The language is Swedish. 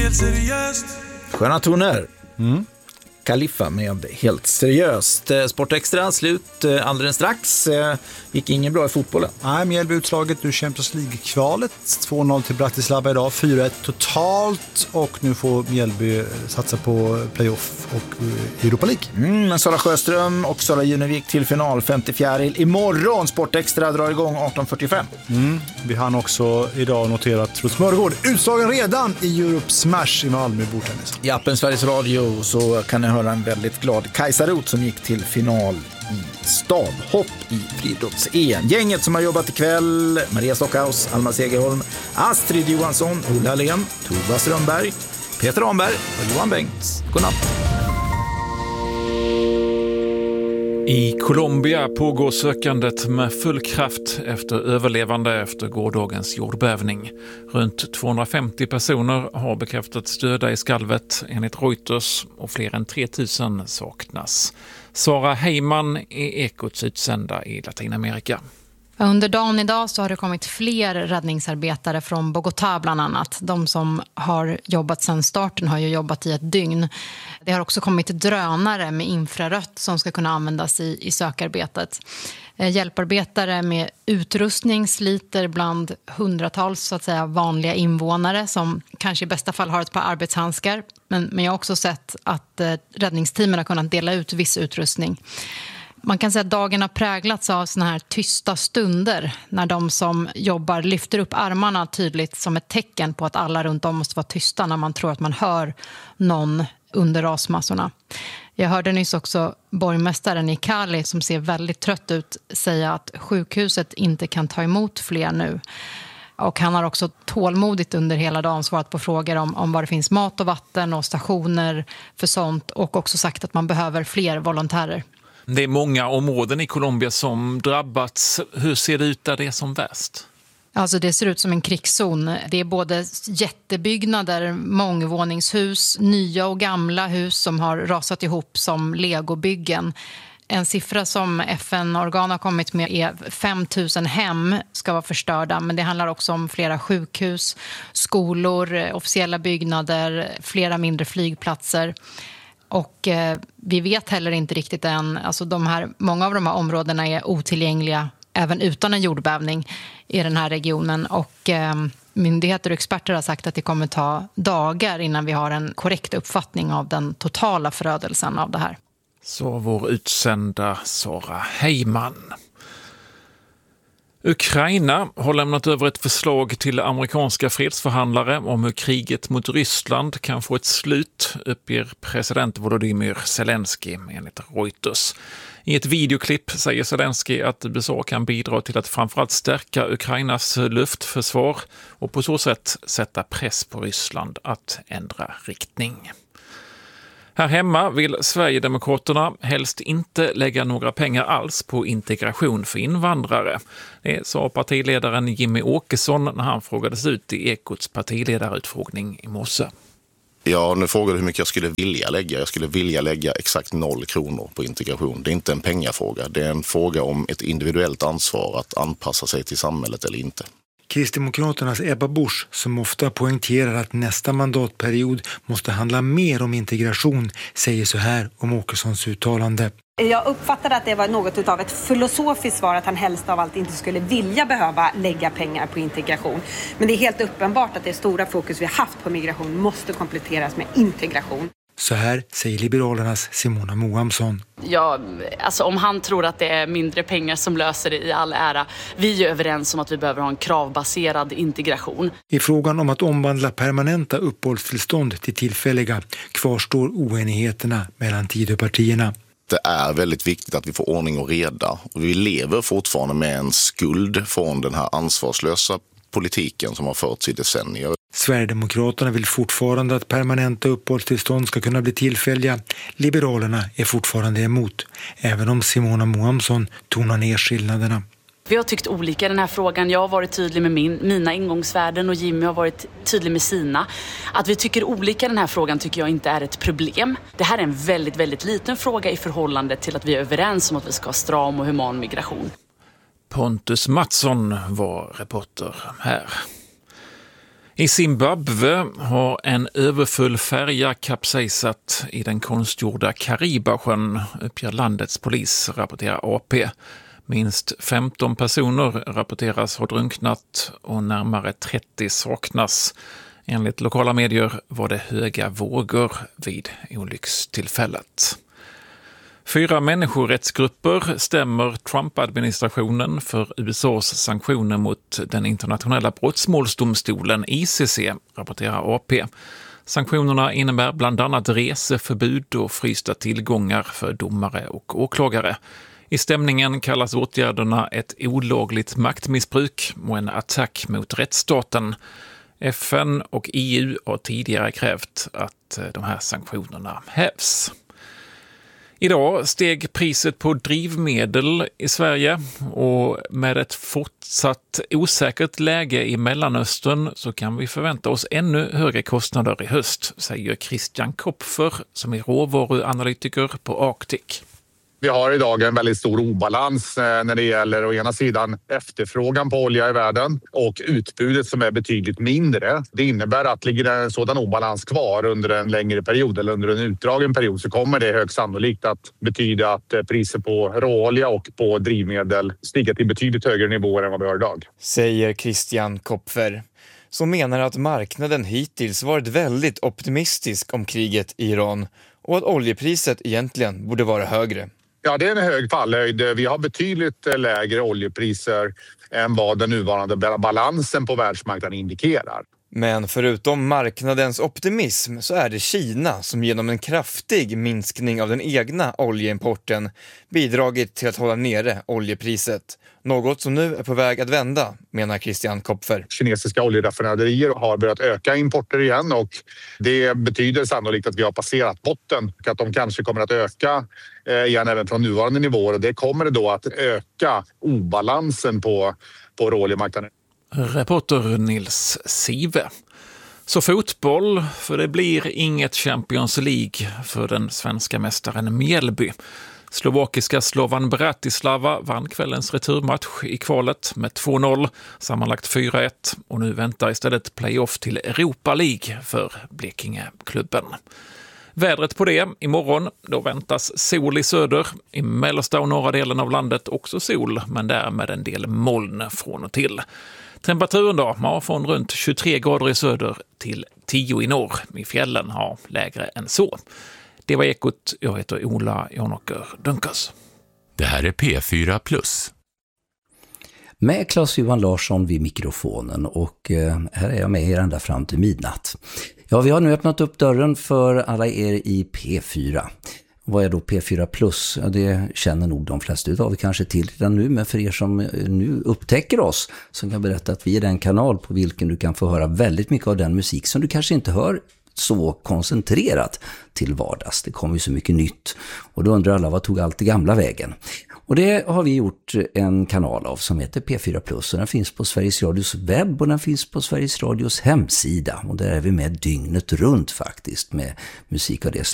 helt seriöst. Sköna toner. Khalifa med helt seriöst. Sportextra slut alldeles strax. Gick ingen bra i fotbollen. Nej, Mjällby utslaget ur Champions League-kvalet. 2-0 till Bratislava idag, 4-1 totalt. Och nu får Mjällby satsa på playoff och Europa League. Sara Sjöström och Sara Junevik till final 54 imorgon. Sportextra drar igång 18:45. Vi hann också idag notera att Trots Mörgård utslagen redan i Europe Smash i Malmö bordtennis. I appen Sveriges Radio så kan ni höra en väldigt glad Kajsa Roth som gick till final i stavhopp i friidrotts-EM. Gänget som har jobbat ikväll: Maria Stockhaus, Alma Segerholm, Astrid Johansson, Ulla Hallén, Tova Strömberg, Peter Ramberg och Johan Bengts. Godnatt. I Colombia pågår sökandet med full kraft efter överlevande efter gårdagens jordbävning. Runt 250 personer har bekräftats döda i skalvet enligt Reuters och fler än 3000 saknas. Sara Heyman är Ekots utsända i Latinamerika. Under dagen idag så har det kommit fler räddningsarbetare från Bogotá bland annat. De som har jobbat sedan starten har ju jobbat i ett dygn. Det har också kommit drönare med infrarött som ska kunna användas i sökarbetet. Hjälparbetare med utrustning sliter bland hundratals så att säga vanliga invånare som kanske i bästa fall har ett par arbetshandskar. Men jag har också sett att räddningsteamen har kunnat dela ut viss utrustning. Man kan säga att dagen har präglats av såna här tysta stunder när de som jobbar lyfter upp armarna tydligt som ett tecken på att alla runt om måste vara tysta när man tror att man hör någon under rasmassorna. Jag hörde nyss också borgmästaren i Cali som ser väldigt trött ut säga att sjukhuset inte kan ta emot fler nu. Och han har också tålmodigt under hela dagen svarat på frågor om var det finns mat och vatten och stationer för sånt och också sagt att man behöver fler volontärer. Det är många områden i Colombia som drabbats. Hur ser det ut där det är som värst? Alltså det ser ut som en krigszon. Det är både jättebyggnader, mångvåningshus, nya och gamla hus som har rasat ihop som legobyggen. En siffra som FN-organ har kommit med är 5 000 hem ska vara förstörda. Men det handlar också om flera sjukhus, skolor, officiella byggnader, flera mindre flygplatser. Och vi vet heller inte riktigt än, alltså många av de här områdena är otillgängliga även utan en jordbävning i den här regionen. Och myndigheter och experter har sagt att det kommer ta dagar innan vi har en korrekt uppfattning av den totala förödelsen av det här. Så vår utsända Sara Heyman. Ukraina har lämnat över ett förslag till amerikanska fredsförhandlare om hur kriget mot Ryssland kan få ett slut, uppger president Volodymyr Zelensky enligt Reuters. I ett videoklipp säger Zelensky att USA kan bidra till att framförallt stärka Ukrainas luftförsvar och på så sätt sätta press på Ryssland att ändra riktning. Här hemma vill Sverigedemokraterna helst inte lägga några pengar alls på integration för invandrare. Det sa partiledaren Jimmy Åkesson när han frågades ut i Ekots partiledarutfrågning i morse. Ja, nu frågade hur mycket jag skulle vilja lägga. Jag skulle vilja lägga exakt 0 kronor på integration. Det är inte en pengafråga. Det är en fråga om ett individuellt ansvar att anpassa sig till samhället eller inte. Kristdemokraternas Ebba Busch, som ofta poängterar att nästa mandatperiod måste handla mer om integration, säger så här om Åkessons uttalande. Jag uppfattade att det var något av ett filosofiskt svar att han helst av allt inte skulle vilja behöva lägga pengar på integration. Men det är helt uppenbart att det stora fokus vi har haft på migration måste kompletteras med integration. Så här säger Liberalernas Simona Moamsson. Ja, alltså om han tror att det är mindre pengar som löser det i all ära. Vi är överens om att vi behöver ha en kravbaserad integration. I frågan om att omvandla permanenta uppehållstillstånd till tillfälliga kvarstår oenigheterna mellan Tidöpartierna. Det är väldigt viktigt att vi får ordning och reda. Och vi lever fortfarande med en skuld från den här ansvarslösa politiken som har förts i decennier. Sverigedemokraterna vill fortfarande att permanenta uppehållstillstånd ska kunna bli tillfälliga. Liberalerna är fortfarande emot, även om Simona Moamsson tonar ner skillnaderna. Vi har tyckt olika i den här frågan. Jag har varit tydlig med mina ingångsvärden och Jimmy har varit tydlig med sina. Att vi tycker olika i den här frågan tycker jag inte är ett problem. Det här är en väldigt, väldigt liten fråga i förhållande till att vi är överens om att vi ska ha stram och human migration. Pontus Mattsson var reporter här. I Zimbabwe har en överfull färja kapsejsat i den konstgjorda Karibasjön, uppger landets polis, rapporterar AP. Minst 15 personer rapporteras ha drunknat och närmare 30 saknas. Enligt lokala medier var det höga vågor vid olyckstillfället. 4 människorättsgrupper stämmer Trump-administrationen för USAs sanktioner mot den internationella brottsmålsdomstolen ICC, rapporterar AP. Sanktionerna innebär bland annat reseförbud och frysta tillgångar för domare och åklagare. I stämningen kallas åtgärderna ett olagligt maktmissbruk och en attack mot rättsstaten. FN och EU har tidigare krävt att de här sanktionerna hävs. Idag steg priset på drivmedel i Sverige och med ett fortsatt osäkert läge i Mellanöstern så kan vi förvänta oss ännu högre kostnader i höst, säger Christian Kopfer som är råvaruanalytiker på Arctic. Vi har idag en väldigt stor obalans när det gäller å ena sidan efterfrågan på olja i världen och utbudet som är betydligt mindre. Det innebär att ligger det en sådan obalans kvar under en längre period eller under en utdragen period så kommer det högst sannolikt att betyda att priser på råolja och på drivmedel stiger till betydligt högre nivåer än vad vi har idag. Säger Christian Kopfer, som menar att marknaden hittills varit väldigt optimistisk om kriget i Iran och att oljepriset egentligen borde vara högre. Ja, det är en hög fallhöjd. Vi har betydligt lägre oljepriser än vad den nuvarande balansen på världsmarknaden indikerar. Men förutom marknadens optimism så är det Kina som genom en kraftig minskning av den egna oljeimporten bidragit till att hålla nere oljepriset. Något som nu är på väg att vända, menar Christian Kopfer. Kinesiska oljeraffinaderier har börjat öka importer igen och det betyder sannolikt att vi har passerat botten och att de kanske kommer att öka igen även från nuvarande nivåer och det kommer då att öka obalansen på råoljemarknaden. Reporter Nils Sive. Så fotboll, för det blir inget Champions League för den svenska mästaren Mjällby. Slovakiska Slovan Bratislava vann kvällens returmatch i kvalet med 2-0, sammanlagt 4-1 och nu väntar istället playoff till Europa League för Blekingeklubben. Vädret på det, imorgon då väntas sol i söder, i mellersta och norra delen av landet också sol men där med en del moln från och till. Temperaturen då, från runt 23 grader i söder till 10 i norr, i fjällen har lägre än så. Det var Ekot, jag heter Ola Jonåker Dunkas. Det här är P4+. Med Claes-Johan Larsson vid mikrofonen och här är jag med er ända fram till midnatt. Ja, vi har nu öppnat upp dörren för alla er i P4. Vad är då P4+? Ja, det känner nog de flesta av er kanske till redan nu, men för er som nu upptäcker oss så kan jag berätta att vi är den kanal på vilken du kan få höra väldigt mycket av den musik som du kanske inte hör så koncentrerat till vardags. Det kommer ju så mycket nytt och då undrar alla, vad tog allt det gamla vägen? Och det har vi gjort en kanal av som heter P4+, och den finns på Sveriges Radios webb och den finns på Sveriges Radios hemsida och där är vi med dygnet runt faktiskt med musik av det